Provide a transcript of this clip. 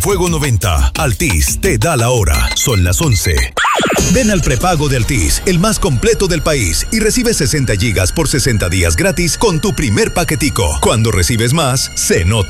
Fuego 90, Altis te da la hora. Son las 11. Ven al prepago de Altis, el más completo del país, y recibe 60 gigas por 60 días gratis con tu primer paquetico. Cuando recibes más, se nota.